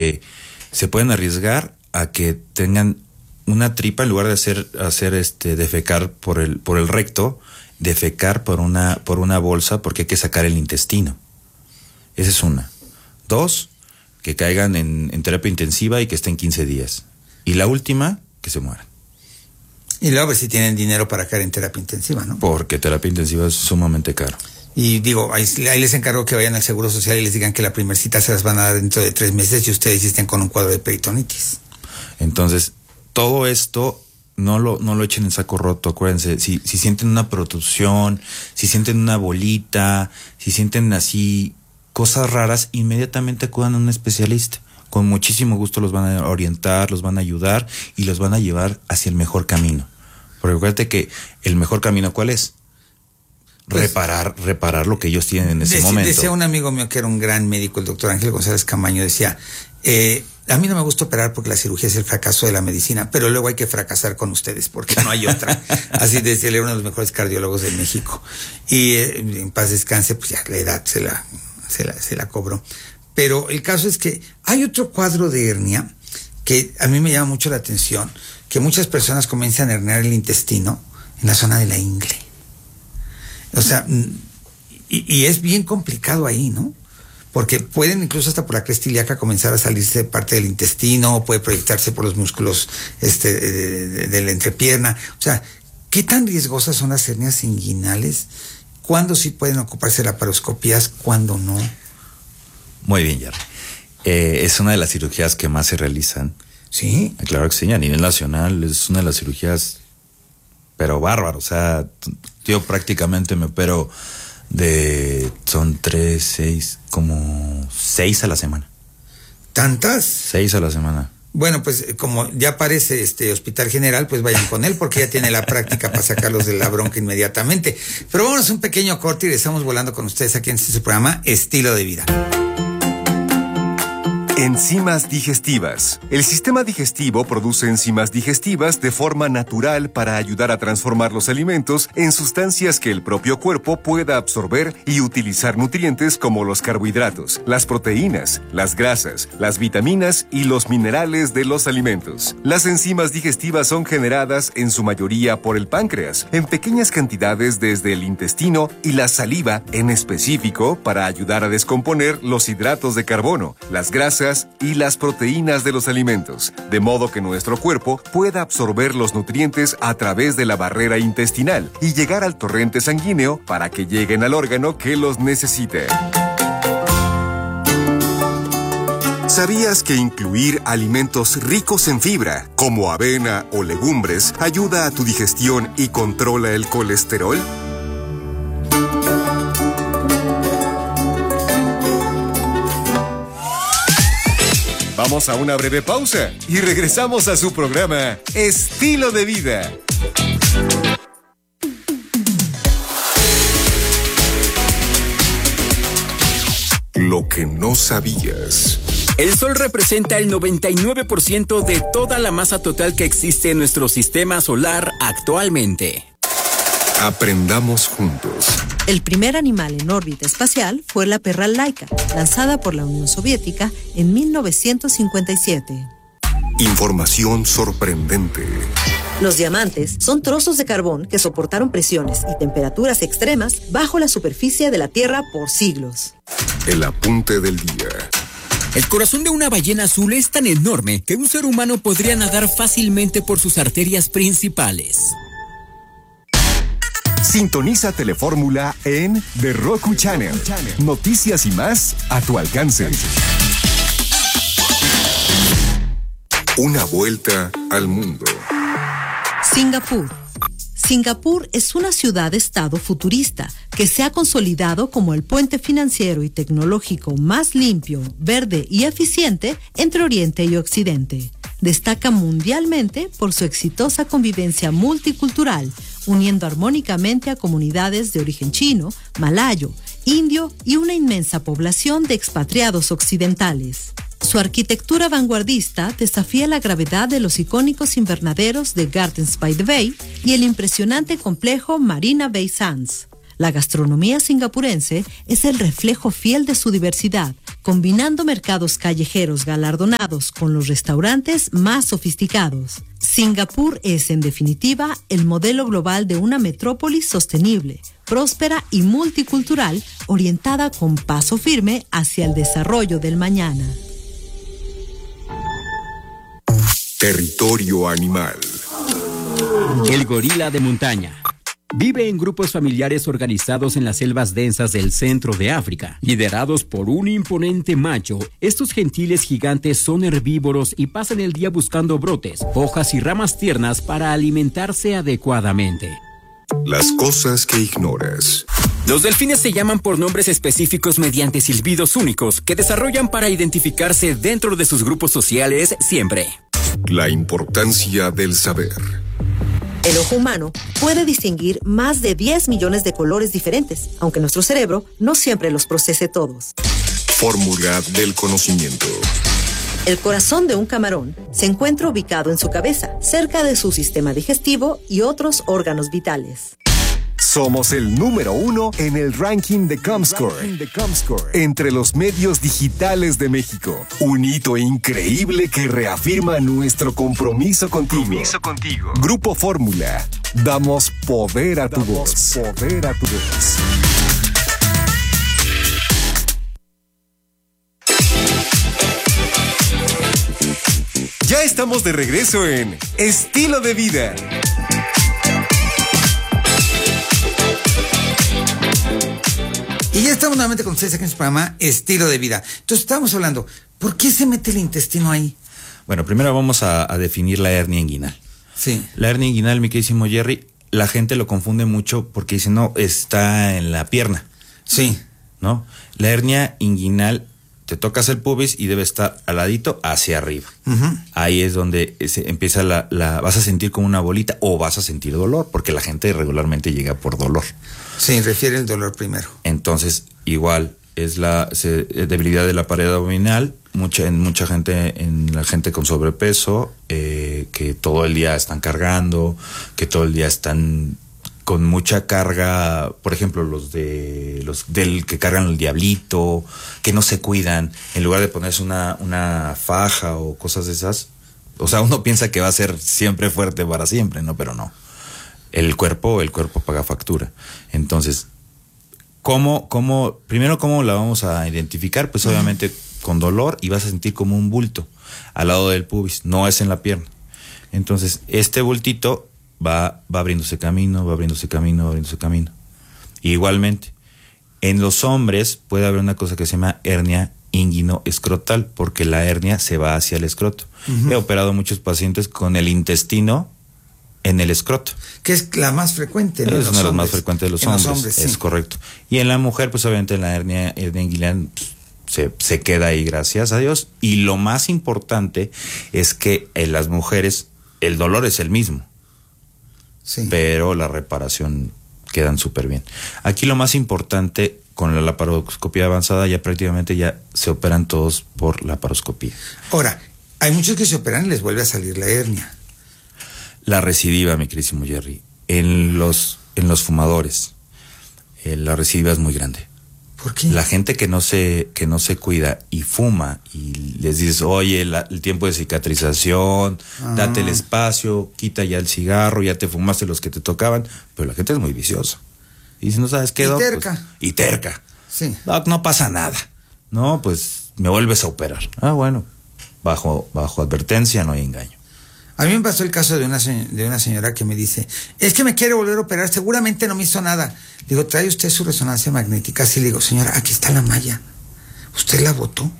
que se pueden arriesgar a que tengan una tripa, en lugar de hacer defecar por el recto, defecar por una bolsa, porque hay que sacar el intestino. Esa es una. 2, que caigan en terapia intensiva y que estén 15 días. Y la última, que se mueran. Y luego a ver si tienen dinero para caer en terapia intensiva, ¿no? Porque terapia intensiva es sumamente caro. Y digo, ahí les encargo que vayan al Seguro Social y les digan que la primer cita se las van a dar dentro de 3 meses y ustedes estén con un cuadro de peritonitis. Entonces, todo esto no lo echen en saco roto. Acuérdense, si sienten una protrusión, si sienten una bolita, si sienten así cosas raras, inmediatamente acudan a un especialista. Con muchísimo gusto los van a orientar, los van a ayudar y los van a llevar hacia el mejor camino. Porque acuérdate que el mejor camino, ¿cuál es? Pues, reparar lo que ellos tienen en ese momento. Decía un amigo mío que era un gran médico, el doctor Ángel González Camaño, decía, a mí no me gusta operar porque la cirugía es el fracaso de la medicina, pero luego hay que fracasar con ustedes porque no hay otra. Así decía, él era uno de los mejores cardiólogos de México. Y en paz descanse, pues ya la edad se la cobró. Pero el caso es que hay otro cuadro de hernia que a mí me llama mucho la atención, que muchas personas comienzan a herniar el intestino en la zona de la ingle. O sea, y es bien complicado ahí, ¿no? Porque pueden incluso hasta por la cresta ilíaca comenzar a salirse parte del intestino, puede proyectarse por los músculos de la entrepierna. O sea, ¿qué tan riesgosas son las hernias inguinales? ¿Cuándo sí pueden ocuparse laparoscopías? ¿Cuándo no? Muy bien, Jerry. Es una de las cirugías que más se realizan. ¿Sí? Claro que sí, a nivel nacional es una de las cirugías, pero bárbaro. O sea, yo prácticamente me opero son 3, 6, como 6 a la semana. ¿Tantas? 6 a la semana. Bueno, pues como ya aparece Hospital General, pues vayan con él porque ya tiene la práctica para sacarlos de la bronca inmediatamente. Pero vámonos un pequeño corte y estamos volando con ustedes aquí en este programa Estilo de Vida. Enzimas digestivas. El sistema digestivo produce enzimas digestivas de forma natural para ayudar a transformar los alimentos en sustancias que el propio cuerpo pueda absorber y utilizar nutrientes como los carbohidratos, las proteínas, las grasas, las vitaminas y los minerales de los alimentos. Las enzimas digestivas son generadas en su mayoría por el páncreas, en pequeñas cantidades desde el intestino y la saliva en específico para ayudar a descomponer los hidratos de carbono, las grasas y las proteínas de los alimentos, de modo que nuestro cuerpo pueda absorber los nutrientes a través de la barrera intestinal y llegar al torrente sanguíneo para que lleguen al órgano que los necesite. ¿Sabías que incluir alimentos ricos en fibra, como avena o legumbres, ayuda a tu digestión y controla el colesterol? Vamos a una breve pausa y regresamos a su programa Estilo de Vida. Lo que no sabías. El Sol representa el 99% de toda la masa total que existe en nuestro sistema solar actualmente. Aprendamos juntos. El primer animal en órbita espacial fue la perra Laika, lanzada por la Unión Soviética en 1957. Información sorprendente. Los diamantes son trozos de carbón que soportaron presiones y temperaturas extremas bajo la superficie de la Tierra por siglos. El apunte del día. El corazón de una ballena azul es tan enorme que un ser humano podría nadar fácilmente por sus arterias principales. Sintoniza Telefórmula en The Roku Channel. Noticias y más a tu alcance. Una vuelta al mundo. Singapur. Singapur es una ciudad-estado futurista que se ha consolidado como el puente financiero y tecnológico más limpio, verde y eficiente entre Oriente y Occidente. Destaca mundialmente por su exitosa convivencia multicultural, uniendo armónicamente a comunidades de origen chino, malayo, indio y una inmensa población de expatriados occidentales. Su arquitectura vanguardista desafía la gravedad de los icónicos invernaderos de Gardens by the Bay y el impresionante complejo Marina Bay Sands. La gastronomía singapurense es el reflejo fiel de su diversidad combinando mercados callejeros galardonados con los restaurantes más sofisticados. Singapur es, en definitiva, el modelo global de una metrópolis sostenible, próspera y multicultural, orientada con paso firme hacia el desarrollo del mañana. Territorio animal. El gorila de montaña. Vive en grupos familiares organizados en las selvas densas del centro de África. Liderados por un imponente macho, estos gentiles gigantes son herbívoros y pasan el día buscando brotes, hojas y ramas tiernas para alimentarse adecuadamente. Las cosas que ignoras. Los delfines se llaman por nombres específicos mediante silbidos únicos que desarrollan para identificarse dentro de sus grupos sociales siempre. La importancia del saber. El ojo humano puede distinguir más de 10 millones de colores diferentes, aunque nuestro cerebro no siempre los procese todos. Fórmula del conocimiento. El corazón de un camarón se encuentra ubicado en su cabeza, cerca de su sistema digestivo y otros órganos vitales. Somos el número 1 en el ranking de Comscore, entre los medios digitales de México. Un hito increíble que reafirma nuestro compromiso contigo. Grupo Fórmula. Damos poder a tu voz. Ya estamos de regreso en Estilo de Vida. Y ya estamos nuevamente con ustedes aquí en su programa Estilo de Vida. Entonces estábamos hablando, ¿por qué se mete el intestino ahí? Bueno, primero vamos a definir la hernia inguinal. Sí. La hernia inguinal, mi queridísimo Jerry, la gente lo confunde mucho porque dice, no, está en la pierna. Sí. ¿No? La hernia inguinal, te tocas el pubis y debe estar al ladito hacia arriba. Uh-huh. Ahí es donde se empieza vas a sentir como una bolita o vas a sentir dolor, porque la gente regularmente llega por dolor. Sí, refiere el dolor primero. Entonces, igual, es debilidad de la pared abdominal, mucha gente, en la gente con sobrepeso, que todo el día están cargando, que todo el día están con mucha carga, por ejemplo, los del que cargan el diablito, que no se cuidan, en lugar de ponerse una faja o cosas de esas. O sea, uno piensa que va a ser siempre fuerte para siempre, ¿no? Pero no. El cuerpo paga factura. Entonces, primero, ¿cómo la vamos a identificar? Pues obviamente con dolor, y vas a sentir como un bulto al lado del pubis, no es en la pierna. Entonces, este bultito va abriéndose camino. Igualmente, en los hombres puede haber una cosa que se llama hernia inguinoescrotal, porque la hernia se va hacia el escroto. Uh-huh. He operado muchos pacientes con el intestino en el escroto. Que es la más frecuente, ¿no? Es una de las más frecuentes de los hombres, sí. Es correcto. Y en la mujer, pues obviamente la hernia inguinal se queda ahí, gracias a Dios. Y lo más importante es que en las mujeres el dolor es el mismo. Sí. Pero la reparación quedan súper bien. Aquí lo más importante, con la laparoscopía avanzada, ya prácticamente ya se operan todos por laparoscopía. Ahora, hay muchos que se operan y les vuelve a salir la hernia. La recidiva, mi queridísimo Jerry, en los fumadores, la recidiva es muy grande. ¿Por qué? La gente que no se cuida y fuma y les dices, oye, el tiempo de cicatrización, date el espacio, quita ya el cigarro, ya te fumaste los que te tocaban, pero la gente es muy viciosa. Y dice, ¿no sabes qué, Doc? Y terca. Sí. Doc, no pasa nada. No, pues me vuelves a operar. Ah, bueno, bajo advertencia no hay engaño. A mí me pasó el caso de una señora que me dice, es que me quiere volver a operar, seguramente no me hizo nada. Digo, ¿trae usted su resonancia magnética? Sí, le digo, señora, aquí está la malla. ¿Usted la botó?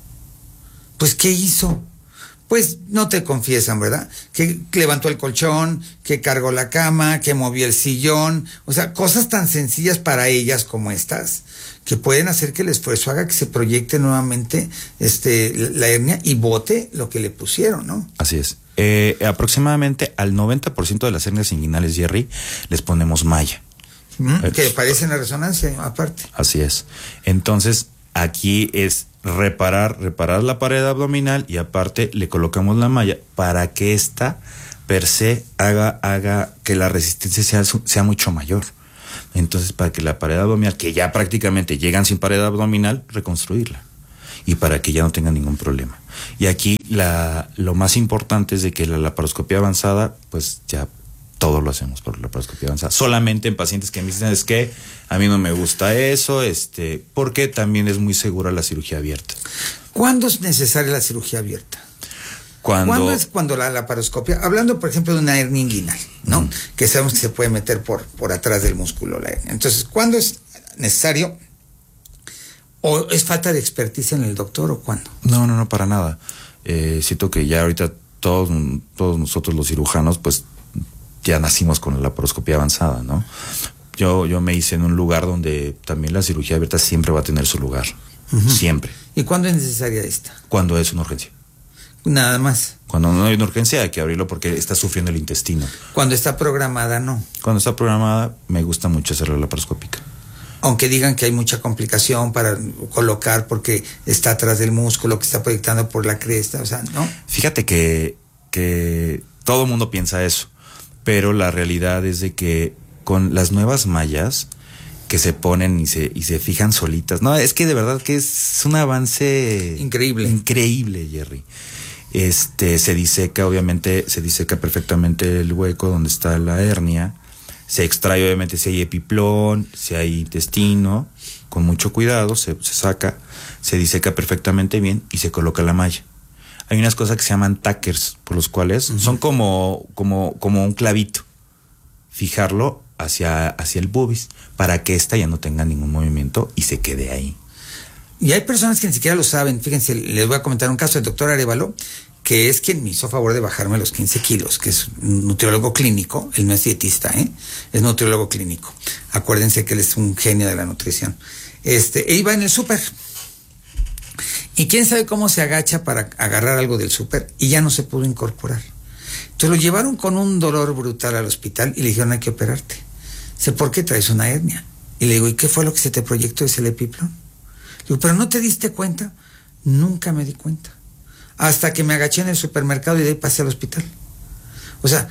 Pues, ¿qué hizo? Pues no te confiesan, ¿verdad? Que levantó el colchón, que cargó la cama, que movió el sillón. O sea, cosas tan sencillas para ellas como estas, que pueden hacer que el esfuerzo haga que se proyecte nuevamente la hernia y bote lo que le pusieron, ¿no? Así es. Aproximadamente al 90% de las hernias inguinales, Jerry, les ponemos malla. Que aparece en la resonancia, aparte. Así es. Entonces, aquí es reparar la pared abdominal y aparte le colocamos la malla para que esta per se haga que la resistencia sea mucho mayor. Entonces, para que la pared abdominal, que ya prácticamente llegan sin pared abdominal, reconstruirla. y para que ya no tenga ningún problema. Y aquí lo más importante es de que la laparoscopía avanzada, pues ya todo lo hacemos por laparoscopía avanzada. Solamente en pacientes que me dicen, es que a mí no me gusta eso, porque también es muy segura la cirugía abierta. ¿Cuándo es necesaria la cirugía abierta? ¿Cuándo es cuando la laparoscopia, hablando por ejemplo de una hernia inguinal, ¿no? Que sabemos que se puede meter por atrás del músculo la hernia. Entonces, ¿cuándo es necesario? ¿O es falta de experticia en el doctor o cuándo? No, para nada. Siento que ya ahorita todos nosotros los cirujanos, pues ya nacimos con la laparoscopia avanzada, ¿no? Yo me hice en un lugar donde también la cirugía abierta siempre va a tener su lugar. Siempre. ¿Y cuándo es necesaria esta? Cuando es una urgencia. Nada más. Cuando no hay una urgencia hay que abrirlo porque está sufriendo el intestino. Cuando está programada, no. Cuando está programada, me gusta mucho hacer la laparoscópica. Aunque digan que hay mucha complicación para colocar porque está atrás del músculo, que está proyectando por la cresta, o sea, ¿no? Fíjate que todo el mundo piensa eso, pero la realidad es de que con las nuevas mallas que se ponen y se fijan solitas, no, es que de verdad que es un avance increíble, Jerry. Se diseca, obviamente, se diseca perfectamente el hueco donde está la hernia. Se extrae, obviamente, si hay epiplón, si hay intestino, con mucho cuidado, se saca, se diseca perfectamente bien y se coloca la malla. Hay unas cosas que se llaman tackers, por los cuales son como un clavito. Fijarlo hacia el pubis, para que ésta ya no tenga ningún movimiento y se quede ahí. Y hay personas que ni siquiera lo saben. Fíjense, les voy a comentar un caso del doctor Arevalo, que es quien me hizo favor de bajarme los 15 kilos, que es un nutriólogo clínico. Él no es dietista, es nutriólogo clínico. Acuérdense que él es un genio de la nutrición. Iba en el súper y quién sabe cómo se agacha para agarrar algo del súper y ya no se pudo incorporar. Entonces lo llevaron con un dolor brutal al hospital y le dijeron, hay que operarte. Dice, ¿por qué traes una hernia? Y le digo, ¿y qué fue lo que se te proyectó? Es el epiplón. Digo, ¿pero no te diste cuenta? Nunca me di cuenta. Hasta que me agaché en el supermercado y de ahí pasé al hospital. O sea,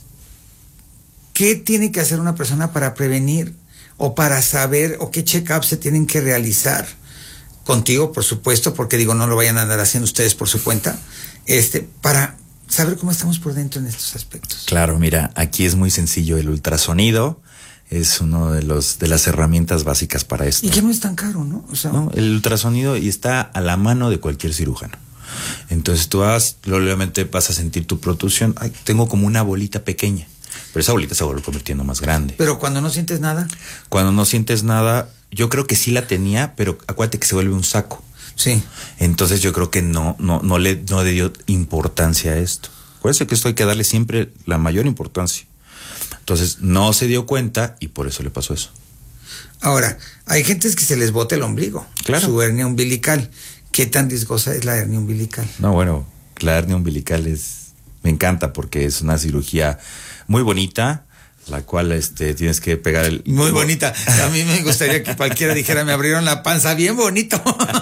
¿qué tiene que hacer una persona para prevenir o para saber o qué check-up se tienen que realizar? Contigo, por supuesto, porque digo, no lo vayan a andar haciendo ustedes por su cuenta, para saber cómo estamos por dentro en estos aspectos. Claro, mira, aquí es muy sencillo. El ultrasonido es uno de las herramientas básicas para esto. Y que no es tan caro, ¿no? O sea, no, el ultrasonido y está a la mano de cualquier cirujano. Entonces tú obviamente vas a sentir tu protrusión. Ay, tengo como una bolita pequeña, pero esa bolita se va convirtiendo más grande. Pero cuando no sientes nada. Cuando no sientes nada, yo creo que sí la tenía, pero acuérdate que se vuelve un saco. Sí. Entonces yo creo que no le dio importancia a esto. Acuérdense que esto hay que darle siempre la mayor importancia. Entonces no se dio cuenta y por eso le pasó eso. Ahora, hay gentes que se les bota el ombligo. Claro. Su hernia umbilical. ¿Qué tan riesgosa es la hernia umbilical? No, bueno, la hernia umbilical me encanta porque es una cirugía muy bonita, la cual tienes que pegar el... Muy bonita. A mí me gustaría que cualquiera dijera, me abrieron la panza bien bonito.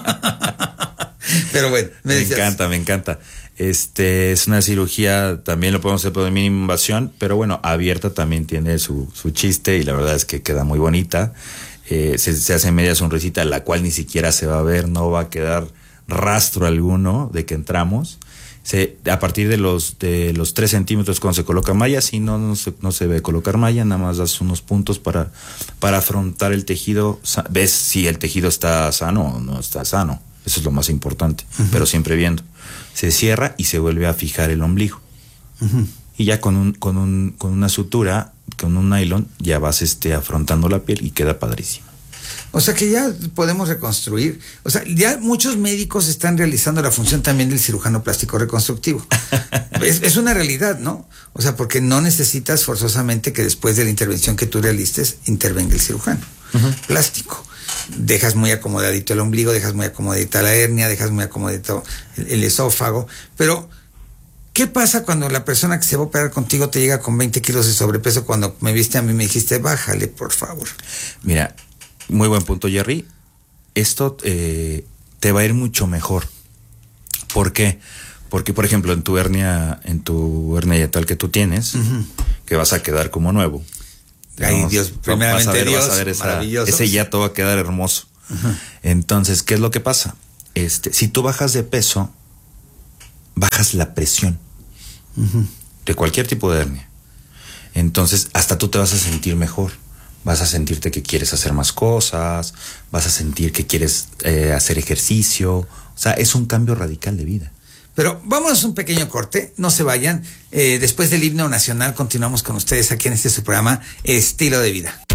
Pero bueno, me encanta. Es una cirugía, también lo podemos hacer por mínima invasión, pero bueno, abierta también tiene su chiste y la verdad es que queda muy bonita. Se hace media sonrisita, la cual ni siquiera se va a ver, no va a quedar rastro alguno de que entramos. A partir de los 3 centímetros cuando se coloca malla, si no se ve colocar malla, nada más das unos puntos para afrontar el tejido, ves si el tejido está sano o no está sano, eso es lo más importante, pero siempre viendo. Se cierra y se vuelve a fijar el ombligo. Y ya con una sutura, con un nylon, ya vas afrontando la piel y queda padrísimo. O sea que ya podemos reconstruir. O sea, ya muchos médicos están realizando la función también del cirujano plástico reconstructivo. es una realidad, ¿no? O sea, porque no necesitas forzosamente que después de la intervención que tú realices, intervenga el cirujano plástico. Dejas muy acomodadito el ombligo, dejas muy acomodadita la hernia, dejas muy acomodadito el esófago. Pero, ¿qué pasa cuando la persona que se va a operar contigo te llega con 20 kilos de sobrepeso? Cuando me viste a mí me dijiste, bájale, por favor. Mira, muy buen punto, Jerry. Esto te va a ir mucho mejor. ¿Por qué? Porque, por ejemplo, en tu hernia yatal que tú tienes, que vas a quedar como nuevo. Ay, Dios, primeramente vas a ver maravilloso. Ese yato va a quedar hermoso. Entonces, ¿qué es lo que pasa? si tú bajas de peso, bajas la presión de cualquier tipo de hernia. Entonces, hasta tú te vas a sentir mejor. Vas a sentirte que quieres hacer más cosas, vas a sentir que quieres hacer ejercicio. O sea, es un cambio radical de vida. Pero vámonos un pequeño corte, no se vayan. Después del himno nacional continuamos con ustedes aquí en su programa Estilo de Vida.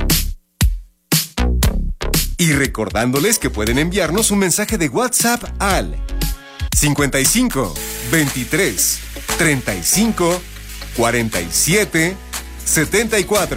Y recordándoles que pueden enviarnos un mensaje de WhatsApp al 55 23 35 47 74.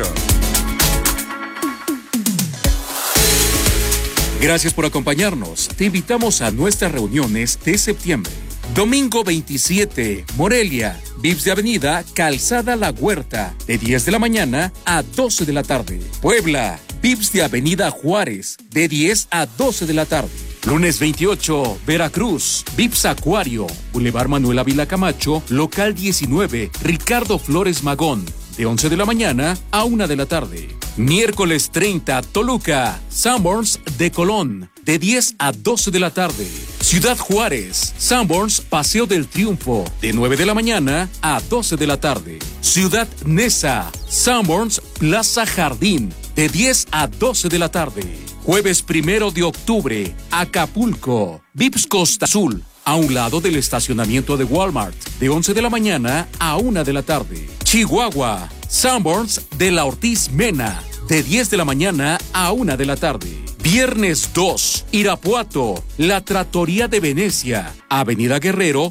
Gracias por acompañarnos. Te invitamos a nuestras reuniones de septiembre. Domingo 27, Morelia, VIPS de Avenida, Calzada La Huerta, de 10 de la mañana a 12 de la tarde. Puebla, VIPS de Avenida Juárez, de 10 a 12 de la tarde. Lunes 28, Veracruz, VIPS Acuario, Boulevard Manuel Ávila Camacho, local 19, Ricardo Flores Magón, de 11 de la mañana a 1 de la tarde. Miércoles 30, Toluca, Sanborns de Colón, de 10 a 12 de la tarde. Ciudad Juárez, Sanborns Paseo del Triunfo, de 9 de la mañana a 12 de la tarde. Ciudad Neza, Sanborns Plaza Jardín, de 10 a 12 de la tarde. Jueves 1 de octubre, Acapulco, VIPS Costa Azul, a un lado del estacionamiento de Walmart, de 11 de la mañana a 1 de la tarde. Chihuahua, Sanborns de la Ortiz Mena, de 10 de la mañana a 1 de la tarde. Viernes 2, Irapuato, La Trattoria de Venecia, Avenida Guerrero,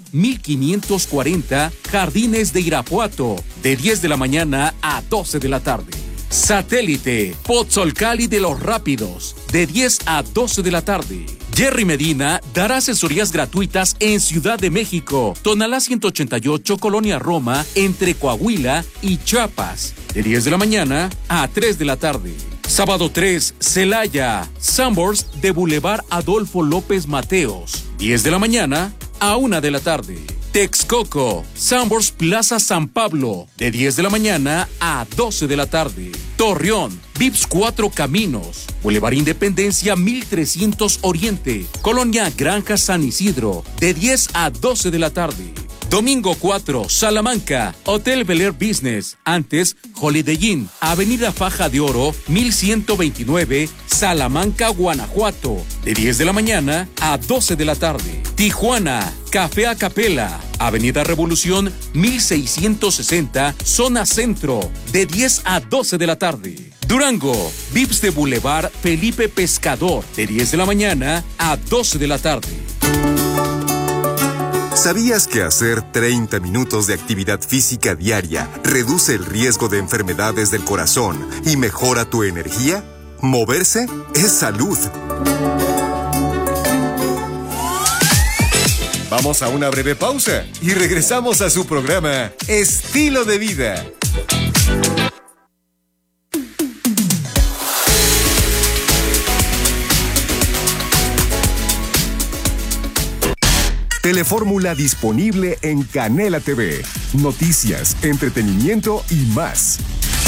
1540, Jardines de Irapuato, de 10 de la mañana a 12 de la tarde. Satélite, Pozzolcali de los Rápidos, de 10 a 12 de la tarde. Jerry Medina dará asesorías gratuitas en Ciudad de México, Tonalá 188, Colonia Roma, entre Coahuila y Chiapas, de 10 de la mañana a 3 de la tarde. Sábado 3, Celaya, Sanborns de Boulevard Adolfo López Mateos, 10 de la mañana a 1 de la tarde. Texcoco, Sanborns Plaza San Pablo, de 10 de la mañana a 12 de la tarde. Torreón, VIPS 4 Caminos, Boulevard Independencia 1300 Oriente, Colonia Granja San Isidro, de 10 a 12 de la tarde. Domingo 4, Salamanca, Hotel Bel Air Business, antes Holiday Inn, Avenida Faja de Oro, 1129, Salamanca, Guanajuato, de 10 de la mañana a 12 de la tarde. Tijuana, Café Acapela, Avenida Revolución, 1660, Zona Centro, de 10 a 12 de la tarde. Durango, VIPS de Boulevard Felipe Pescador, de 10 de la mañana a 12 de la tarde. ¿Sabías que hacer 30 minutos de actividad física diaria reduce el riesgo de enfermedades del corazón y mejora tu energía? Moverse es salud. Vamos a una breve pausa y regresamos a su programa Estilo de Vida. Telefórmula disponible en Canela TV. Noticias, entretenimiento y más.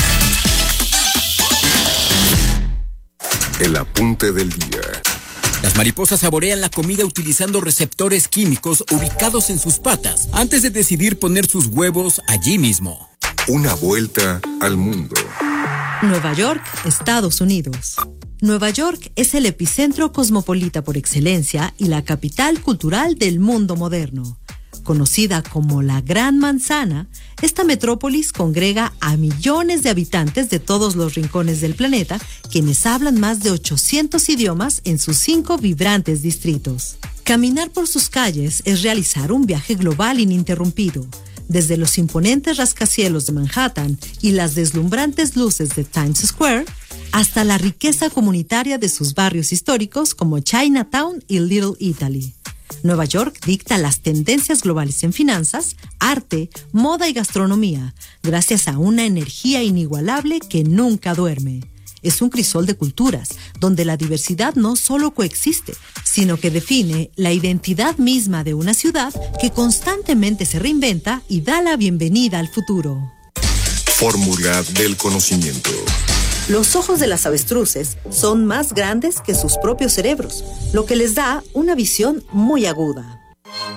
El apunte del día. Las mariposas saborean la comida utilizando receptores químicos ubicados en sus patas antes de decidir poner sus huevos allí mismo. Una vuelta al mundo. Nueva York, Estados Unidos. Nueva York es el epicentro cosmopolita por excelencia y la capital cultural del mundo moderno. Conocida como la Gran Manzana, esta metrópolis congrega a millones de habitantes de todos los rincones del planeta, quienes hablan más de 800 idiomas en sus 5 vibrantes distritos. Caminar por sus calles es realizar un viaje global ininterrumpido. Desde los imponentes rascacielos de Manhattan y las deslumbrantes luces de Times Square, hasta la riqueza comunitaria de sus barrios históricos como Chinatown y Little Italy. Nueva York dicta las tendencias globales en finanzas, arte, moda y gastronomía, gracias a una energía inigualable que nunca duerme. Es un crisol de culturas, donde la diversidad no solo coexiste, sino que define la identidad misma de una ciudad que constantemente se reinventa y da la bienvenida al futuro. Fórmula del conocimiento. Los ojos de las avestruces son más grandes que sus propios cerebros, lo que les da una visión muy aguda.